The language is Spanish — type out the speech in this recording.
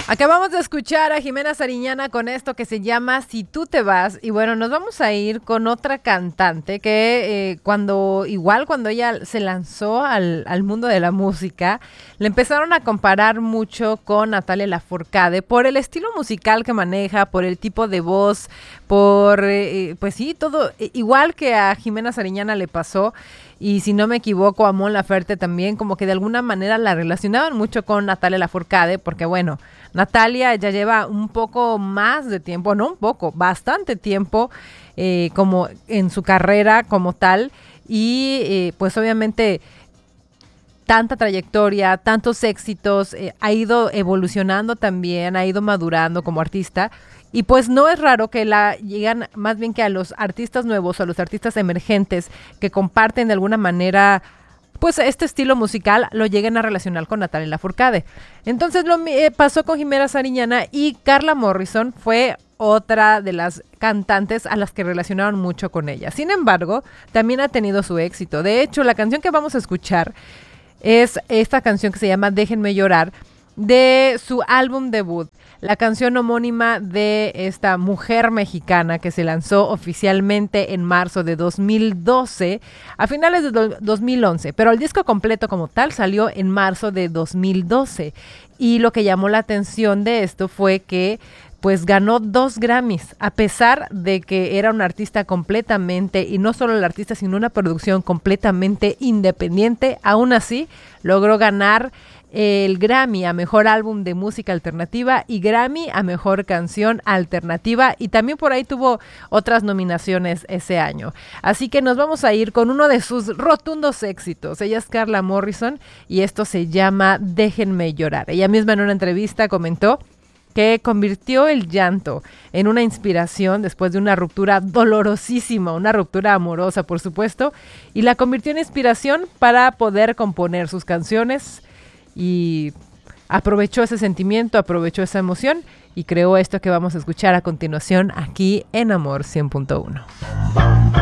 Acabamos de escuchar a Jimena Sariñana con esto que se llama Si tú te vas. Y bueno, nos vamos a ir con otra cantante que cuando ella se lanzó al mundo de la música, le empezaron a comparar mucho con Natalia Lafourcade por el estilo musical que maneja, por el tipo de voz, por, pues sí, todo, igual que a Jimena Sariñana le pasó. Y si no me equivoco, a Mon Laferte también, como que de alguna manera la relacionaban mucho con Natalia Lafourcade, porque bueno, Natalia ya lleva un poco más de tiempo, no un poco, bastante tiempo como en su carrera como tal, y pues obviamente tanta trayectoria, tantos éxitos, ha ido evolucionando también, ha ido madurando como artista. Y pues no es raro que llegan más bien que a los artistas nuevos o a los artistas emergentes que comparten de alguna manera pues este estilo musical lo lleguen a relacionar con Natalia Lafourcade. Entonces pasó con Jimena Sariñana, y Carla Morrison fue otra de las cantantes a las que relacionaron mucho con ella. Sin embargo, también ha tenido su éxito. De hecho, la canción que vamos a escuchar es esta canción que se llama Déjenme llorar, de su álbum debut, la canción homónima de esta mujer mexicana que se lanzó oficialmente en marzo de 2012, a finales de 2011, pero el disco completo como tal salió en marzo de 2012. Y lo que llamó la atención de esto fue que pues ganó 2 Grammys, a pesar de que era una artista completamente, y no solo la artista, sino una producción completamente independiente. Aún así, logró ganar el Grammy a Mejor Álbum de Música Alternativa y Grammy a Mejor Canción Alternativa, y también por ahí tuvo otras nominaciones ese año. Así que nos vamos a ir con uno de sus rotundos éxitos. Ella es Carla Morrison y esto se llama Déjenme llorar. Ella misma en una entrevista comentó que convirtió el llanto en una inspiración después de una ruptura dolorosísima, una ruptura amorosa, por supuesto, y la convirtió en inspiración para poder componer sus canciones, y aprovechó ese sentimiento, aprovechó esa emoción y creó esto que vamos a escuchar a continuación aquí en Amor 100.1.